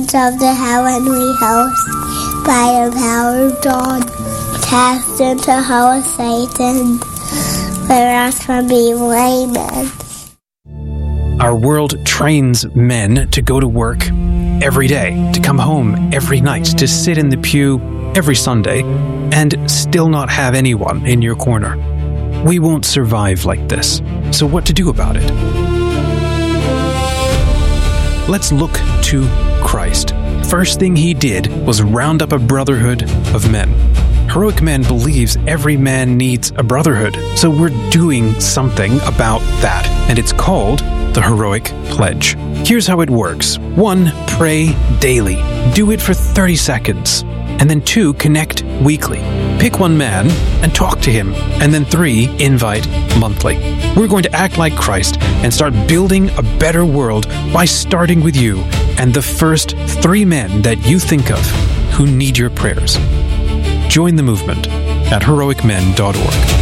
defense of the heavenly host, by the power of God, cast into hell of Satan, deliver us from evil. Amen. Our world trains men to go to work every day, to come home every night, to sit in the pew every Sunday, and still not have anyone in your corner. We won't survive like this. So what to do about it? Let's look to Christ. First thing he did was round up a brotherhood of men. Heroic Men believes every man needs a brotherhood, so we're doing something about that, and it's called the Heroic Pledge. Here's how it works. 1. Pray daily. Do it for 30 seconds. And then 2. Connect weekly. Pick one man and talk to him. And then 3. Invite monthly. We're going to act like Christ and start building a better world by starting with you and the first 3 men that you think of who need your prayers. Join the movement at heroicmen.org.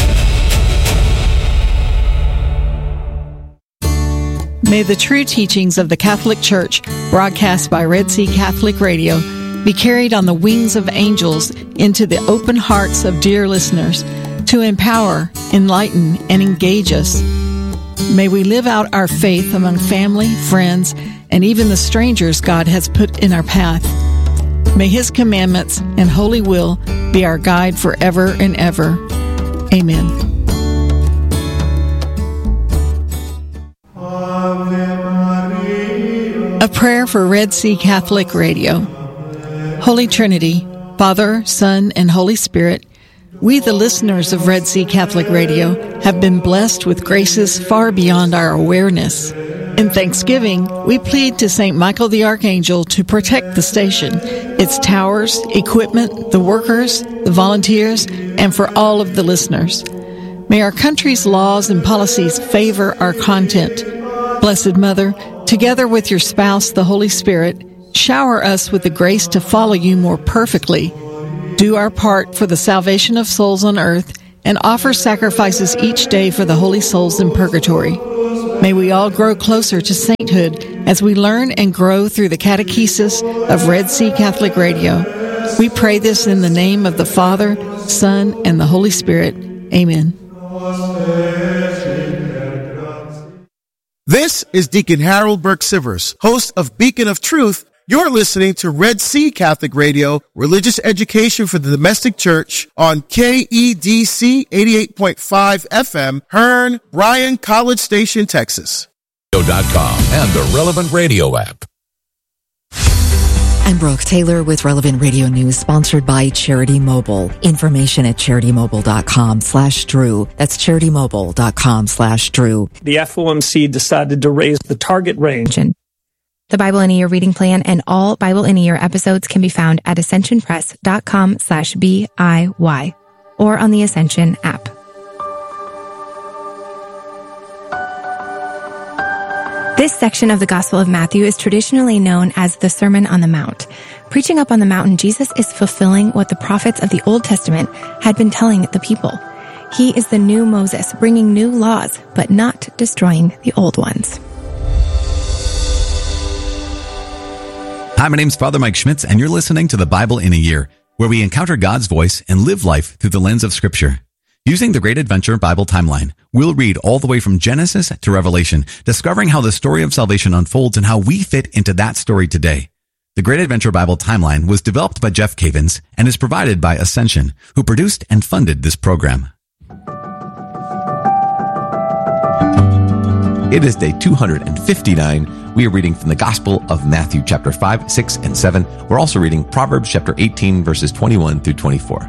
May the true teachings of the Catholic Church, broadcast by Red Sea Catholic Radio, be carried on the wings of angels into the open hearts of dear listeners to empower, enlighten, and engage us. May we live out our faith among family, friends, and even the strangers God has put in our path. May His commandments and holy will be our guide forever and ever. Amen. A prayer for Red Sea Catholic Radio. Holy Trinity, Father, Son, and Holy Spirit, we, the listeners of Red Sea Catholic Radio, have been blessed with graces far beyond our awareness. In thanksgiving, we plead to St. Michael the Archangel to protect the station, its towers, equipment, the workers, the volunteers, and for all of the listeners. May our country's laws and policies favor our content. Blessed Mother, together with your spouse, the Holy Spirit, shower us with the grace to follow you more perfectly, do our part for the salvation of souls on earth, and offer sacrifices each day for the holy souls in purgatory. May we all grow closer to sainthood as we learn and grow through the catechesis of Red Sea Catholic Radio. We pray this in the name of the Father, Son, and the Holy Spirit. Amen. This is Deacon Harold Burke-Sivers, host of Beacon of Truth. You're listening to Red Sea Catholic Radio, religious education for the domestic church on KEDC 88.5 FM, Hearn, Bryan, College Station, Texas. .com and the Relevant Radio app. I'm Brooke Taylor with Relevant Radio News, sponsored by Charity Mobile. Information at CharityMobile.com/Drew. That's CharityMobile.com/Drew. The FOMC decided to raise the target range. The Bible in a Year reading plan and all Bible in a Year episodes can be found at ascensionpress.com/BIY or on the Ascension app. This section of the Gospel of Matthew is traditionally known as the Sermon on the Mount. Preaching up on the mountain, Jesus is fulfilling what the prophets of the Old Testament had been telling the people. He is the new Moses, bringing new laws, but not destroying the old ones. Hi, my name's Father Mike Schmitz, and you're listening to the Bible in a Year, where we encounter God's voice and live life through the lens of Scripture. Using the Great Adventure Bible Timeline, we'll read all the way from Genesis to Revelation, discovering how the story of salvation unfolds and how we fit into that story today. The Great Adventure Bible Timeline was developed by Jeff Cavins and is provided by Ascension, who produced and funded this program. It is day 259. We are reading from the Gospel of Matthew, chapter 5, 6, and 7. We're also reading Proverbs, chapter 18, verses 21 through 24.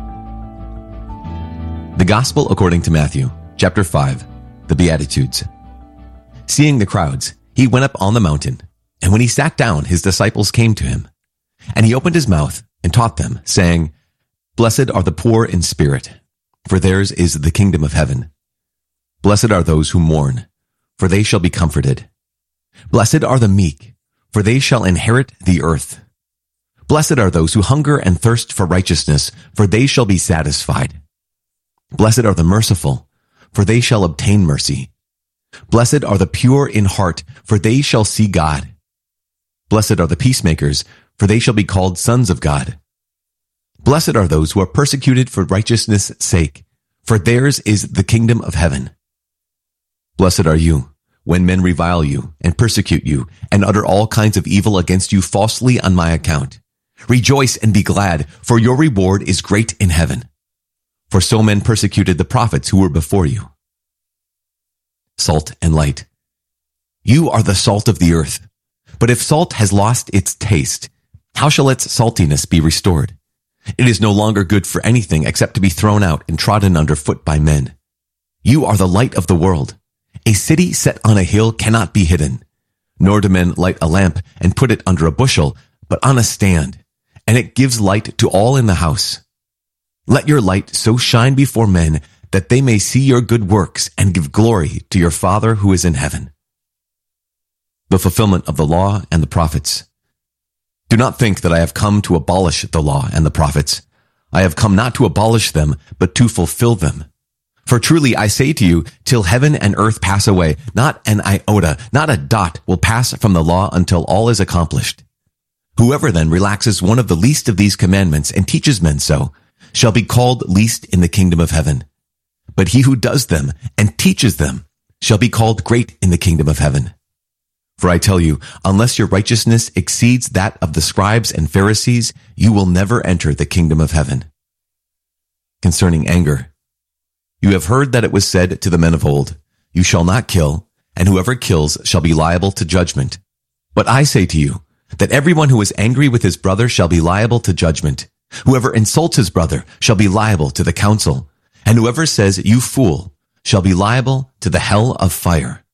The Gospel according to Matthew, chapter 5, the Beatitudes. Seeing the crowds, he went up on the mountain, and when he sat down, his disciples came to him. And he opened his mouth and taught them, saying, Blessed are the poor in spirit, for theirs is the kingdom of heaven. Blessed are those who mourn, for they shall be comforted. Blessed are the meek, for they shall inherit the earth. Blessed are those who hunger and thirst for righteousness, for they shall be satisfied. Blessed are the merciful, for they shall obtain mercy. Blessed are the pure in heart, for they shall see God. Blessed are the peacemakers, for they shall be called sons of God. Blessed are those who are persecuted for righteousness' sake, for theirs is the kingdom of heaven. Blessed are you, when men revile you, and persecute you, and utter all kinds of evil against you falsely on my account. Rejoice and be glad, for your reward is great in heaven. For so men persecuted the prophets who were before you. Salt and light. You are the salt of the earth. But if salt has lost its taste, how shall its saltiness be restored? It is no longer good for anything except to be thrown out and trodden under foot by men. You are the light of the world. A city set on a hill cannot be hidden. Nor do men light a lamp and put it under a bushel, but on a stand, and it gives light to all in the house. Let your light so shine before men that they may see your good works and give glory to your Father who is in heaven. The fulfillment of the law and the prophets. Do not think that I have come to abolish the law and the prophets. I have come not to abolish them, but to fulfill them. For truly I say to you, till heaven and earth pass away, not an iota, not a dot will pass from the law until all is accomplished. Whoever then relaxes one of the least of these commandments and teaches men so, shall be called least in the kingdom of heaven. But he who does them and teaches them shall be called great in the kingdom of heaven. For I tell you, unless your righteousness exceeds that of the scribes and Pharisees, you will never enter the kingdom of heaven. Concerning anger. You have heard that it was said to the men of old, you shall not kill, and whoever kills shall be liable to judgment. But I say to you, that everyone who is angry with his brother shall be liable to judgment. Whoever insults his brother shall be liable to the council, and whoever says, you fool, shall be liable to the hell of fire.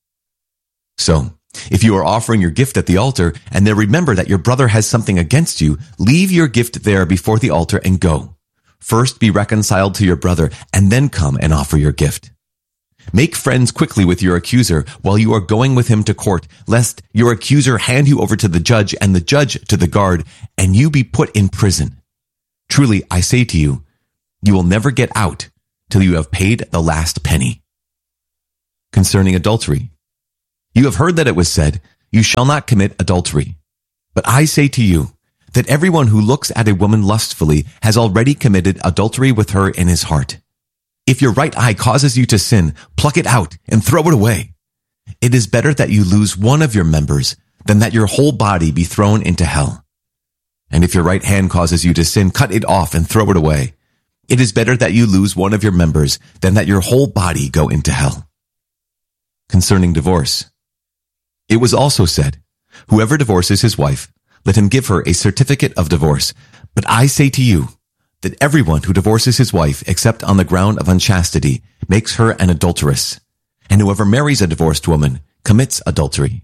So, if you are offering your gift at the altar, and there remember that your brother has something against you, leave your gift there before the altar and go. First be reconciled to your brother, and then come and offer your gift. Make friends quickly with your accuser while you are going with him to court, lest your accuser hand you over to the judge and the judge to the guard, and you be put in prison. Truly, I say to you, you will never get out till you have paid the last penny. Concerning adultery. You have heard that it was said, you shall not commit adultery. But I say to you, that everyone who looks at a woman lustfully has already committed adultery with her in his heart. If your right eye causes you to sin, pluck it out and throw it away. It is better that you lose one of your members than that your whole body be thrown into hell. And if your right hand causes you to sin, cut it off and throw it away. It is better that you lose one of your members than that your whole body go into hell. Concerning divorce. It was also said, whoever divorces his wife, let him give her a certificate of divorce. But I say to you, that everyone who divorces his wife except on the ground of unchastity makes her an adulteress, and whoever marries a divorced woman commits adultery.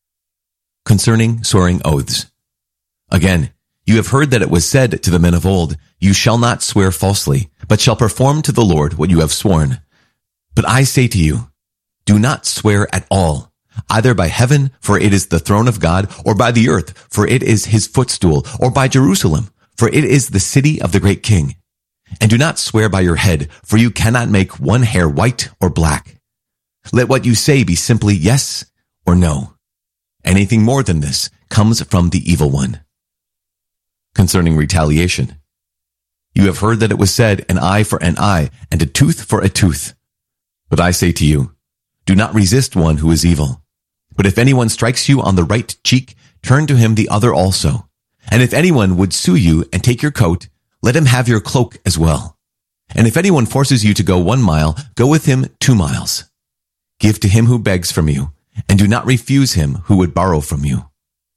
Concerning swearing oaths. Again, you have heard that it was said to the men of old, you shall not swear falsely, but shall perform to the Lord what you have sworn. But I say to you, do not swear at all, either by heaven, for it is the throne of God, or by the earth, for it is his footstool, or by Jerusalem, for it is the city of the great king. And do not swear by your head, for you cannot make one hair white or black. Let what you say be simply yes or no. Anything more than this comes from the evil one. Concerning retaliation. You have heard that it was said, an eye for an eye, and a tooth for a tooth. But I say to you, do not resist one who is evil. But if anyone strikes you on the right cheek, turn to him the other also. And if anyone would sue you and take your coat, let him have your cloak as well. And if anyone forces you to go 1 mile, go with him 2 miles. Give to him who begs from you, and do not refuse him who would borrow from you.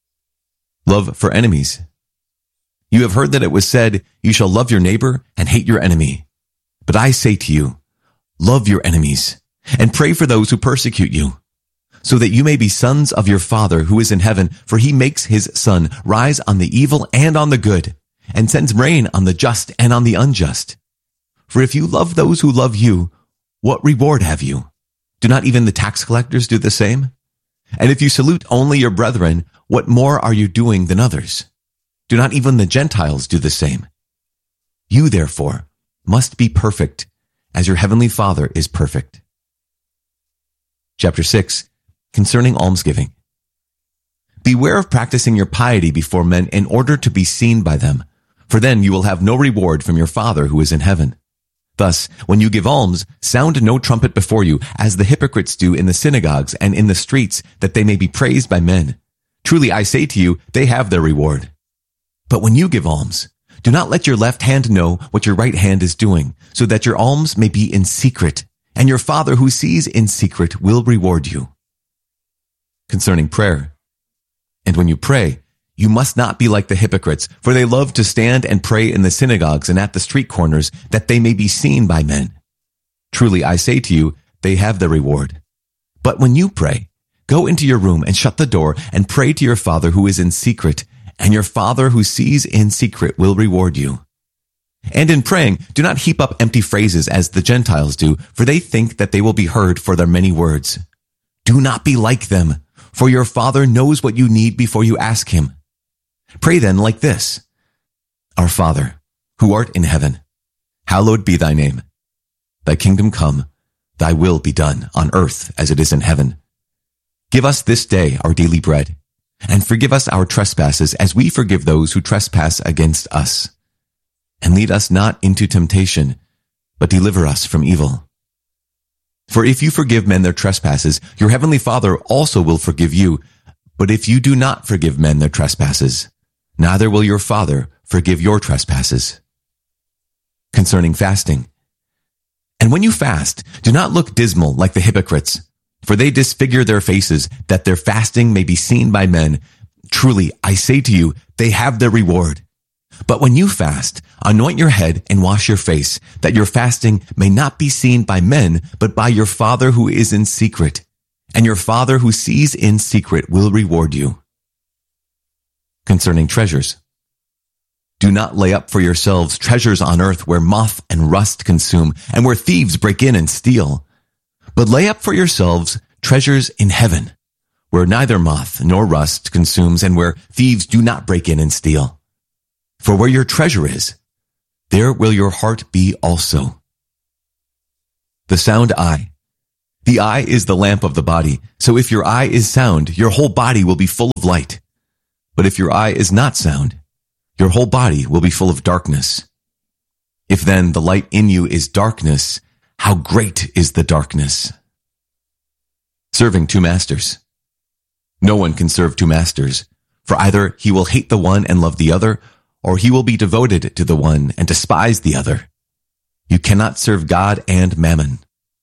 Love for enemies. You have heard that it was said, you shall love your neighbor and hate your enemy. But I say to you, love your enemies, and pray for those who persecute you, so that you may be sons of your Father who is in heaven, for he makes his sun rise on the evil and on the good, and sends rain on the just and on the unjust. For if you love those who love you, what reward have you? Do not even the tax collectors do the same? And if you salute only your brethren, what more are you doing than others? Do not even the Gentiles do the same? You, therefore, must be perfect, as your heavenly Father is perfect. Chapter 6. Concerning almsgiving. Beware of practicing your piety before men in order to be seen by them, for then you will have no reward from your Father who is in heaven. Thus, when you give alms, sound no trumpet before you, as the hypocrites do in the synagogues and in the streets, that they may be praised by men. Truly, I say to you, they have their reward. But when you give alms, do not let your left hand know what your right hand is doing, so that your alms may be in secret, and your Father who sees in secret will reward you. Concerning prayer, and when you pray, you must not be like the hypocrites, for they love to stand and pray in the synagogues and at the street corners, that they may be seen by men. Truly, I say to you, they have their reward. But when you pray, go into your room and shut the door and pray to your Father who is in secret, and your Father who sees in secret will reward you. And in praying, do not heap up empty phrases as the Gentiles do, for they think that they will be heard for their many words. Do not be like them, for your Father knows what you need before you ask him. Pray then like this: Our Father, who art in heaven, hallowed be thy name. Thy kingdom come, thy will be done on earth as it is in heaven. Give us this day our daily bread, and forgive us our trespasses as we forgive those who trespass against us. And lead us not into temptation, but deliver us from evil. For if you forgive men their trespasses, your heavenly Father also will forgive you. But if you do not forgive men their trespasses, neither will your Father forgive your trespasses. Concerning fasting, and when you fast, do not look dismal like the hypocrites, for they disfigure their faces, that their fasting may be seen by men. Truly, I say to you, they have their reward. But when you fast, anoint your head and wash your face, that your fasting may not be seen by men, but by your Father who is in secret. And your Father who sees in secret will reward you. Concerning treasures, do not lay up for yourselves treasures on earth where moth and rust consume, and where thieves break in and steal. But lay up for yourselves treasures in heaven, where neither moth nor rust consumes, and where thieves do not break in and steal. For where your treasure is, there will your heart be also. The sound eye. The eye is the lamp of the body, so if your eye is sound, your whole body will be full of light. But if your eye is not sound, your whole body will be full of darkness. If then the light in you is darkness, how great is the darkness? Serving two masters. No one can serve two masters, for either he will hate the one and love the other, or he will be devoted to the one and despise the other. You cannot serve God and mammon.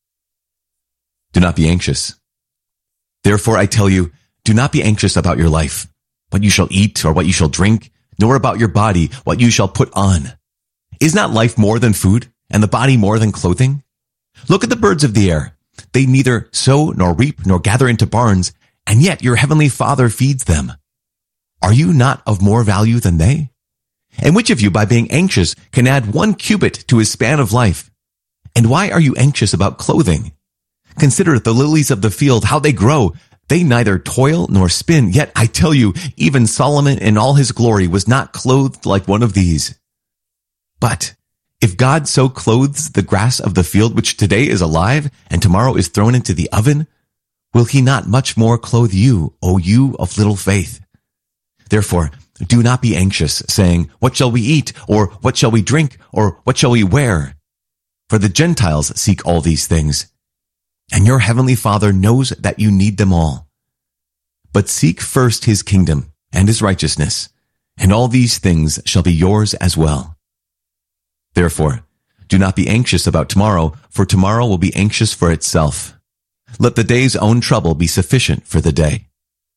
Do not be anxious. Therefore I tell you, do not be anxious about your life, what you shall eat or what you shall drink, nor about your body, what you shall put on. Is not life more than food, and the body more than clothing? Look at the birds of the air. They neither sow nor reap nor gather into barns, and yet your heavenly Father feeds them. Are you not of more value than they? And which of you, by being anxious, can add 1 cubit to his span of life? And why are you anxious about clothing? Consider the lilies of the field, how they grow. They neither toil nor spin, yet I tell you, even Solomon in all his glory was not clothed like one of these. But if God so clothes the grass of the field, which today is alive and tomorrow is thrown into the oven, will he not much more clothe you, O you of little faith? Therefore, do not be anxious, saying, what shall we eat? Or what shall we drink? Or what shall we wear? For the Gentiles seek all these things, and your heavenly Father knows that you need them all. But seek first his kingdom and his righteousness, and all these things shall be yours as well. Therefore, do not be anxious about tomorrow, for tomorrow will be anxious for itself. Let the day's own trouble be sufficient for the day.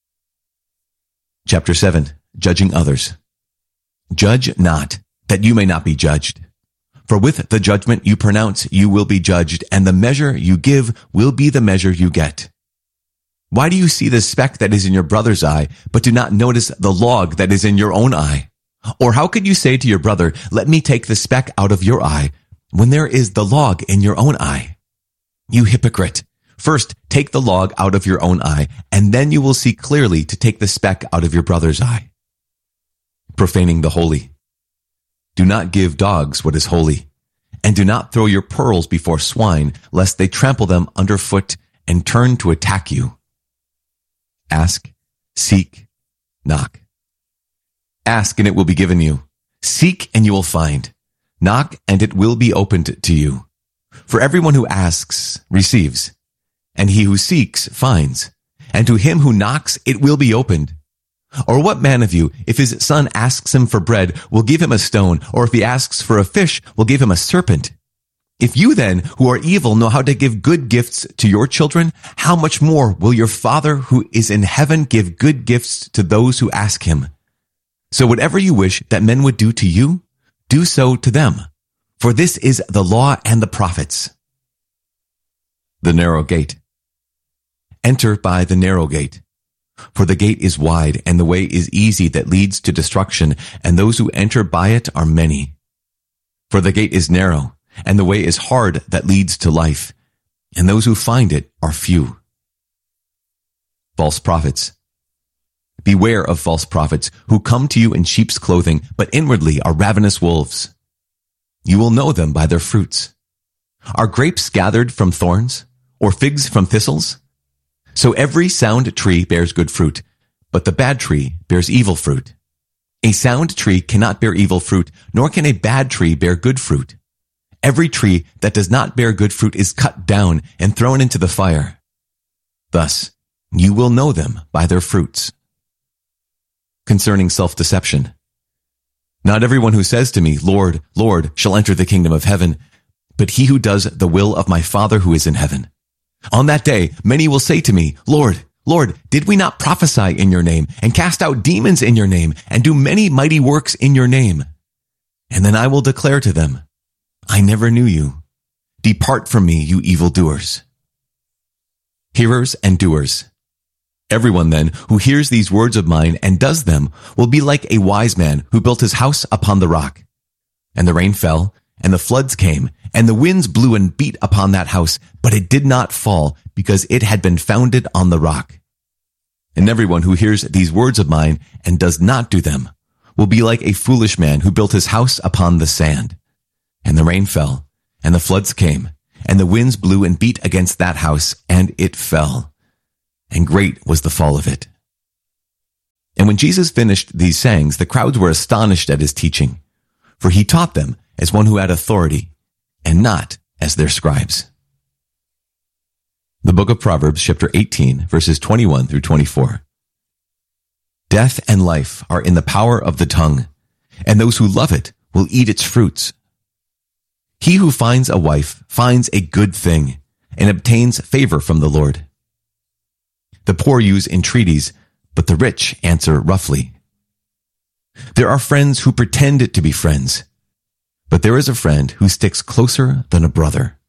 Chapter 7. Judging others. Judge not, that you may not be judged. For with the judgment you pronounce, you will be judged, and the measure you give will be the measure you get. Why do you see the speck that is in your brother's eye, but do not notice the log that is in your own eye? Or how could you say to your brother, let me take the speck out of your eye, when there is the log in your own eye? You hypocrite! First, take the log out of your own eye, and then you will see clearly to take the speck out of your brother's eye. Profaning the holy. Do not give dogs what is holy, and do not throw your pearls before swine, lest they trample them underfoot and turn to attack you. Ask, seek, knock. Ask and it will be given you. Seek and you will find. Knock and it will be opened to you. For everyone who asks receives, and he who seeks finds, and to him who knocks it will be opened. Or what man of you, if his son asks him for bread, will give him a stone, or if he asks for a fish, will give him a serpent? If you then, who are evil, know how to give good gifts to your children, how much more will your Father who is in heaven give good gifts to those who ask him? So whatever you wish that men would do to you, do so to them. For this is the law and the prophets. The narrow gate. Enter by the narrow gate. For the gate is wide and the way is easy that leads to destruction, and those who enter by it are many. For the gate is narrow and the way is hard that leads to life, and those who find it are few. False prophets. Beware of false prophets who come to you in sheep's clothing, but inwardly are ravenous wolves. You will know them by their fruits. Are grapes gathered from thorns, or figs from thistles? So every sound tree bears good fruit, but the bad tree bears evil fruit. A sound tree cannot bear evil fruit, nor can a bad tree bear good fruit. Every tree that does not bear good fruit is cut down and thrown into the fire. Thus, you will know them by their fruits. Concerning self-deception. Not everyone who says to me, Lord, Lord, shall enter the kingdom of heaven, but he who does the will of my Father who is in heaven. On that day, many will say to me, Lord, Lord, did we not prophesy in your name, and cast out demons in your name, and do many mighty works in your name? And then I will declare to them, I never knew you. Depart from me, you evildoers. Hearers and doers. Everyone then who hears these words of mine and does them will be like a wise man who built his house upon the rock. And the rain fell, and the floods came, and the winds blew and beat upon that house, but it did not fall, because it had been founded on the rock. And everyone who hears these words of mine and does not do them will be like a foolish man who built his house upon the sand. And the rain fell, and the floods came, and the winds blew and beat against that house, and it fell. And great was the fall of it. And when Jesus finished these sayings, the crowds were astonished at his teaching, for he taught them as one who had authority, and not as their scribes. The book of Proverbs, chapter 18, verses 21 through 24. Death and life are in the power of the tongue, and those who love it will eat its fruits. He who finds a wife finds a good thing, and obtains favor from the Lord. The poor use entreaties, but the rich answer roughly. There are friends who pretend to be friends, but there is a friend who sticks closer than a brother.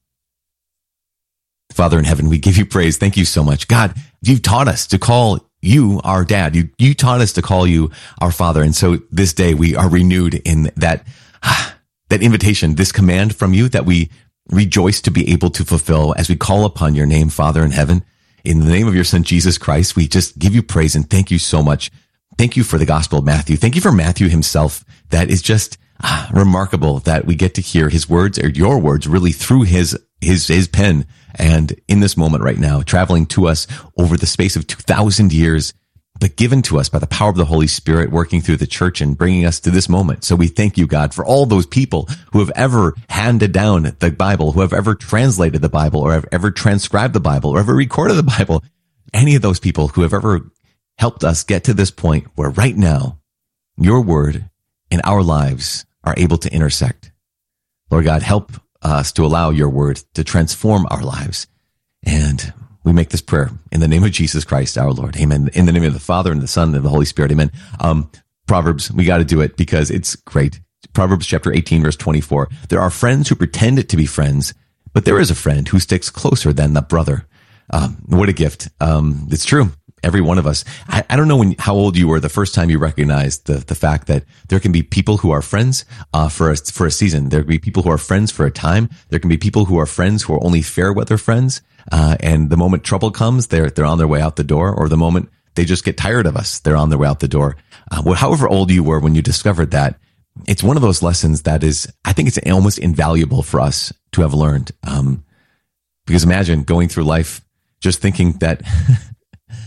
Father in heaven, we give you praise. Thank you so much. God, you've taught us to call you our dad. You taught us to call you our Father. And so this day we are renewed in that invitation, this command from you that we rejoice to be able to fulfill as we call upon your name, Father in heaven. In the name of your Son, Jesus Christ, we just give you praise and thank you so much. Thank you for the Gospel of Matthew. Thank you for Matthew himself. That is just remarkable that we get to hear his words, or your words, really through his pen. And in this moment right now, traveling to us over the space of 2,000 years, but given to us by the power of the Holy Spirit working through the church and bringing us to this moment. So we thank you, God, for all those people who have ever handed down the Bible, who have ever translated the Bible, or have ever transcribed the Bible, or ever recorded the Bible. Any of those people who have ever helped us get to this point where right now your word and our lives are able to intersect. Lord God, help us to allow your word to transform our lives. And we make this prayer in the name of Jesus Christ, our Lord. Amen. In the name of the Father and the Son and the Holy Spirit. Amen. Proverbs, we got to do it because it's great. Proverbs chapter 18, verse 24. There are friends who pretend to be friends, but there is a friend who sticks closer than the brother. What a gift. It's true. Every one of us. I don't know how old you were the first time you recognized the fact that there can be people who are friends for a season. There can be people who are friends for a time. There can be people who are friends who are only fair weather friends. And the moment trouble comes, they're on their way out the door, or the moment they just get tired of us, they're on their way out the door. However old you were when you discovered that, it's one of those lessons that is, I think it's almost invaluable for us to have learned. Because imagine going through life just thinking that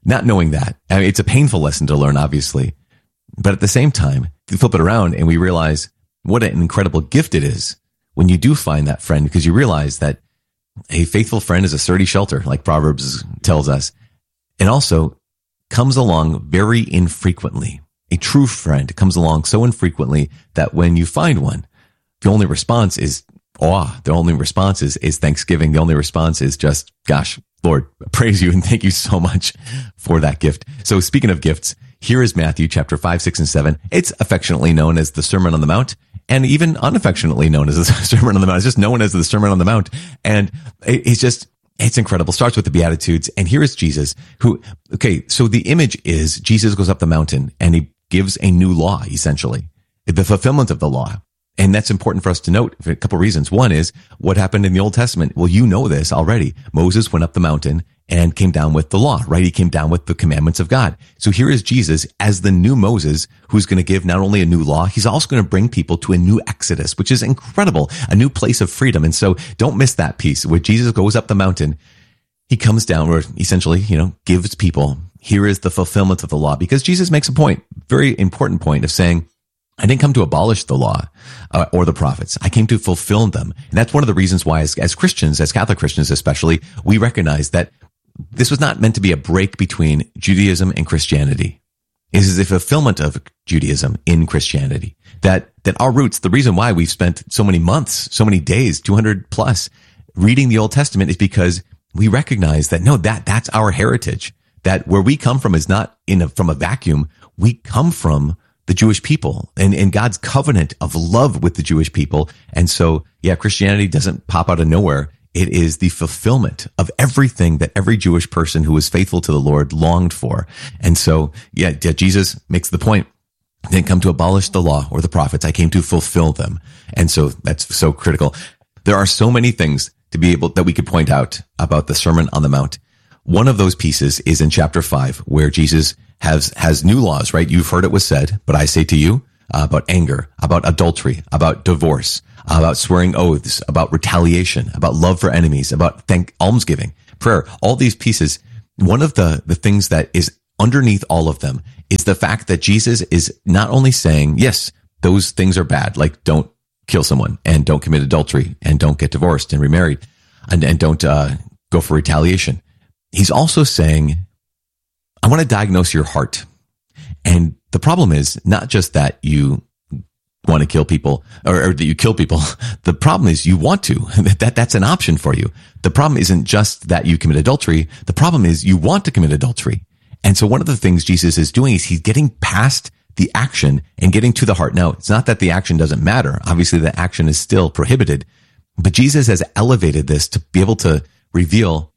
not knowing that, I mean, it's a painful lesson to learn, obviously. But at the same time, you flip it around and we realize what an incredible gift it is when you do find that friend, because you realize that a faithful friend is a sturdy shelter, like Proverbs tells us, and also comes along very infrequently. A true friend comes along so infrequently that when you find one, the only response is awe. The only response is thanksgiving. The only response is just, gosh, Lord, praise you and thank you so much for that gift. So speaking of gifts, here is Matthew chapter 5, 6, and 7. It's affectionately known as the Sermon on the Mount, and even unaffectionately known as the Sermon on the Mount. It's just known as the Sermon on the Mount. And it's incredible. Starts with the Beatitudes. And here is Jesus so the image is Jesus goes up the mountain and he gives a new law, essentially, the fulfillment of the law. And that's important for us to note for a couple of reasons. One is what happened in the Old Testament. Well, you know this already. Moses went up the mountain and came down with the law, right? He came down with the commandments of God. So here is Jesus as the new Moses, who's going to give not only a new law, he's also going to bring people to a new Exodus, which is incredible, a new place of freedom. And so don't miss that piece. Where Jesus goes up the mountain, he comes down, or essentially, gives people, here is the fulfillment of the law. Because Jesus makes a point, very important point, of saying, I didn't come to abolish the law or the prophets. I came to fulfill them. And that's one of the reasons why as Christians, as Catholic Christians especially, we recognize that this was not meant to be a break between Judaism and Christianity. It is a fulfillment of Judaism in Christianity. That our roots, the reason why we've spent so many months, so many days, 200 plus, reading the Old Testament is because we recognize that that's our heritage. That where we come from is not from a vacuum. We come from the Jewish people and God's covenant of love with the Jewish people. And so, Christianity doesn't pop out of nowhere. It is the fulfillment of everything that every Jewish person who was faithful to the Lord longed for. And so, Jesus makes the point. I didn't come to abolish the law or the prophets. I came to fulfill them. And so that's so critical. There are so many things that we could point out about the Sermon on the Mount. One of those pieces is in chapter 5, where Jesus has new laws, right? You've heard it was said, but I say to you, about anger, about adultery, about divorce, about swearing oaths, about retaliation, about love for enemies, about almsgiving, prayer, all these pieces. One of the things that is underneath all of them is the fact that Jesus is not only saying, yes, those things are bad, like don't kill someone and don't commit adultery and don't get divorced and remarried and don't go for retaliation. He's also saying, I want to diagnose your heart. And the problem is not just that you want to kill people or that you kill people. The problem is you want to. That's an option for you. The problem isn't just that you commit adultery. The problem is you want to commit adultery. And so one of the things Jesus is doing is he's getting past the action and getting to the heart. Now, it's not that the action doesn't matter. Obviously, the action is still prohibited. But Jesus has elevated this to be able to reveal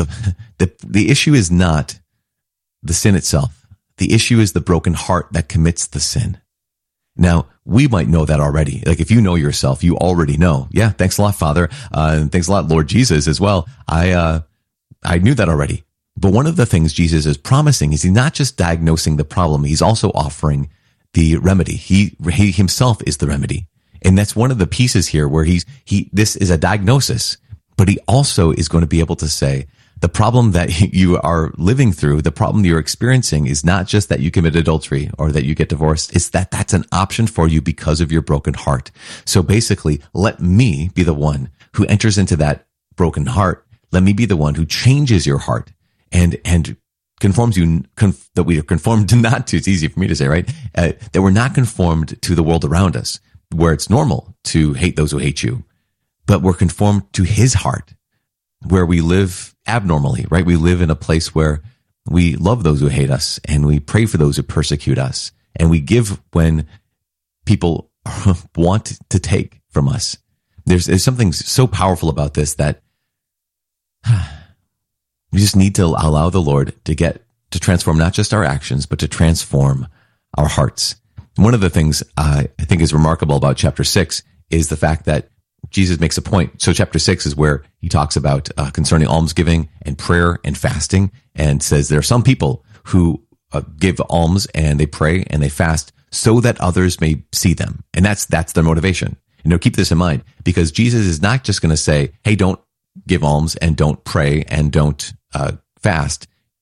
the issue is not the sin itself. The issue is the broken heart that commits the sin. Now, we might know that already. Like if you know yourself, you already know. Yeah, thanks a lot, Father. And thanks a lot, Lord Jesus, as well. I knew that already. But one of the things Jesus is promising is he's not just diagnosing the problem, he's also offering the remedy. He himself is the remedy. And that's one of the pieces here where this is a diagnosis, but he also is going to be able to say, the problem that you are living through, the problem you're experiencing is not just that you commit adultery or that you get divorced. It's that that's an option for you because of your broken heart. So basically, let me be the one who enters into that broken heart. Let me be the one who changes your heart and conforms you, that we are conformed not to. It's easy for me to say, right? That we're not conformed to the world around us, where it's normal to hate those who hate you, but we're conformed to his heart, where we live abnormally, right? We live in a place where we love those who hate us and we pray for those who persecute us and we give when people want to take from us. There's something so powerful about this that we just need to allow the Lord to transform not just our actions, but to transform our hearts. One of the things I think is remarkable about chapter 6 is the fact that Jesus makes a point. So chapter 6 is where he talks about concerning almsgiving and prayer and fasting, and says there are some people who give alms and they pray and they fast so that others may see them. And that's their motivation. Keep this in mind, because Jesus is not just going to say, hey, don't give alms and don't pray and don't fast.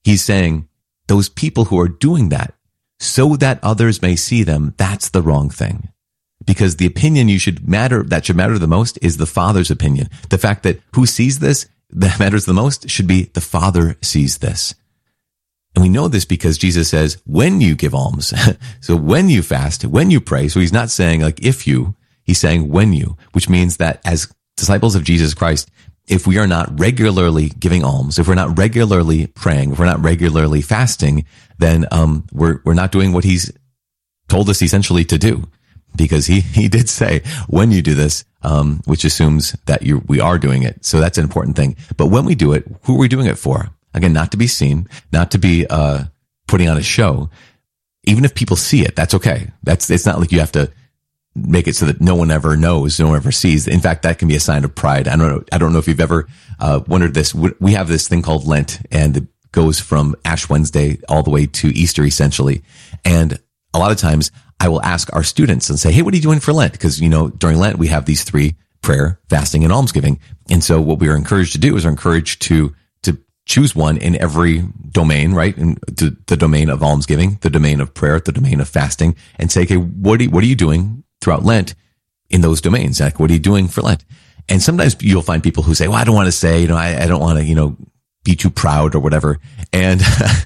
He's saying those people who are doing that so that others may see them, that's the wrong thing. Because the opinion that should matter the most is the Father's opinion. The fact that who sees this that matters the most should be the Father sees this. And we know this because Jesus says, when you give alms, so when you fast, when you pray, so he's not saying like if you, he's saying when you, which means that as disciples of Jesus Christ, if we are not regularly giving alms, if we're not regularly praying, if we're not regularly fasting, then we're not doing what he's told us essentially to do. Because he did say, when you do this, which assumes that we are doing it. So that's an important thing. But when we do it, who are we doing it for? Again, not to be seen, not to be putting on a show. Even if people see it, that's okay. It's not like you have to make it so that no one ever knows, no one ever sees. In fact, that can be a sign of pride. I don't know if you've ever wondered this. We have this thing called Lent, and it goes from Ash Wednesday all the way to Easter, essentially. And a lot of times I will ask our students and say, hey, what are you doing for Lent? Because, during Lent, we have these 3: prayer, fasting, and almsgiving. And so what we are encouraged to do is we're encouraged to choose one in every domain, right? In the domain of almsgiving, the domain of prayer, the domain of fasting, and say, okay, what are you doing throughout Lent in those domains? Like, what are you doing for Lent? And sometimes you'll find people who say, well, I don't want to say, I don't want to, be too proud or whatever. And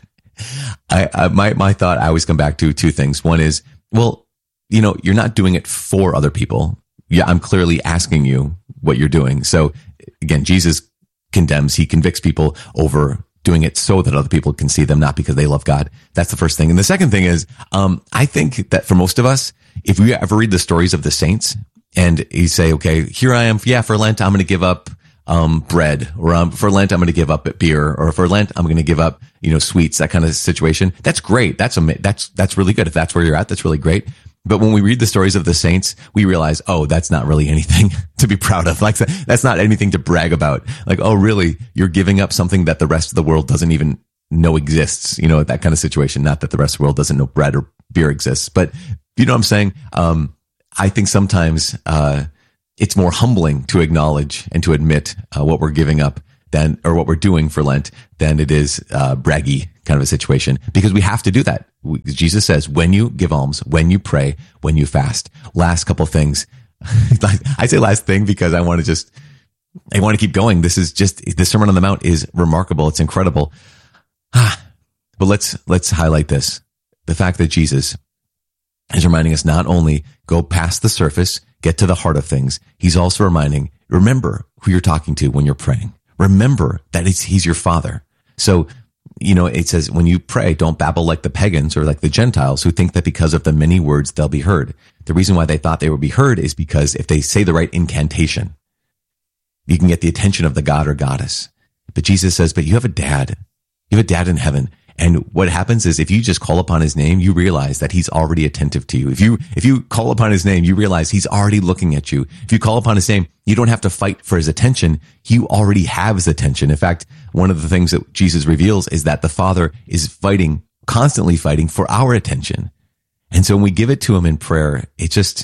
my thought, I always come back to 2 things. One is, well, you're not doing it for other people. Yeah, I'm clearly asking you what you're doing. So again, Jesus he convicts people over doing it so that other people can see them, not because they love God. That's the first thing. And the second thing is, I think that for most of us, if we ever read the stories of the saints and you say, okay, here I am. Yeah, for Lent, I'm going to give up bread, or for Lent, I'm going to give up beer, or for Lent, I'm going to give up, sweets, that kind of situation. That's great. That's really good. If that's where you're at, that's really great. But when we read the stories of the saints, we realize, oh, that's not really anything to be proud of. Like, that's not anything to brag about. Like, oh, really? You're giving up something that the rest of the world doesn't even know exists, that kind of situation. Not that the rest of the world doesn't know bread or beer exists, but you know what I'm saying? I think sometimes, it's more humbling to acknowledge and to admit what we're giving up or what we're doing for Lent than it is braggy kind of a situation, because we have to do that. Jesus says, when you give alms, when you pray, when you fast. Last couple things. I say last thing because I want to keep going. The Sermon on the Mount is remarkable. It's incredible. But let's highlight this. The fact that Jesus is reminding us not only go past the surface, get to the heart of things. He's also remember who you're talking to when you're praying. Remember that he's your Father. So, it says when you pray, don't babble like the pagans or like the Gentiles who think that because of the many words, they'll be heard. The reason why they thought they would be heard is because if they say the right incantation, you can get the attention of the god or goddess. But Jesus says, but you have a dad. You have a dad in heaven. And what happens is if you just call upon his name, you realize that he's already attentive to you. If you call upon his name, you realize he's already looking at you. If you call upon his name, you don't have to fight for his attention. You already have his attention. In fact, one of the things that Jesus reveals is that the Father is constantly fighting for our attention. And so when we give it to him in prayer, it's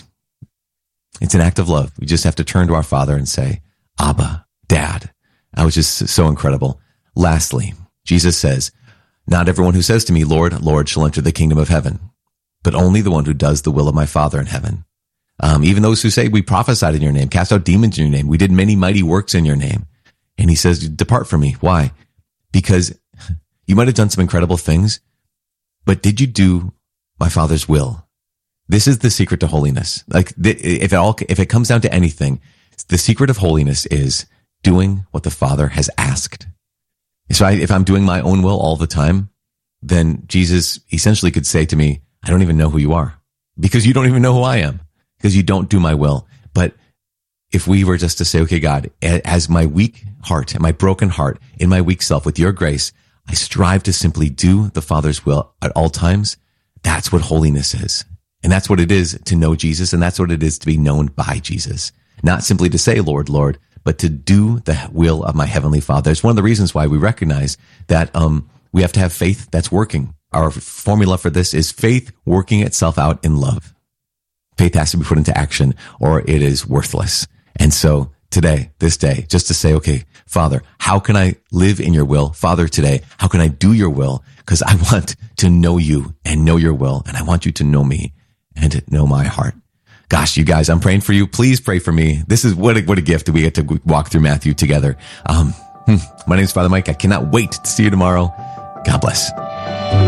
an act of love. We just have to turn to our Father and say, Abba, Dad. That was just so incredible. Lastly, Jesus says, not everyone who says to me, Lord, Lord, shall enter the kingdom of heaven, but only the one who does the will of my Father in heaven. Even those who say we prophesied in your name, cast out demons in your name, we did many mighty works in your name. And he says, depart from me. Why? Because you might have done some incredible things, but did you do my Father's will? This is the secret to holiness. Like if it comes down to anything, the secret of holiness is doing what the Father has asked. So if I'm doing my own will all the time, then Jesus essentially could say to me, I don't even know who you are because you don't even know who I am because you don't do my will. But if we were just to say, okay, God, as my weak heart and my broken heart in my weak self with your grace, I strive to simply do the Father's will at all times. That's what holiness is. And that's what it is to know Jesus. And that's what it is to be known by Jesus. Not simply to say, Lord, Lord, but to do the will of my heavenly Father. It's one of the reasons why we recognize that we have to have faith that's working. Our formula for this is faith working itself out in love. Faith has to be put into action or it is worthless. And so today, this day, just to say, okay, Father, how can I live in your will? Father, today, how can I do your will? Because I want to know you and know your will. And I want you to know me and know my heart. Gosh, you guys, I'm praying for you. Please pray for me. This is what a gift that we get to walk through Matthew together. My name is Father Mike. I cannot wait to see you tomorrow. God bless.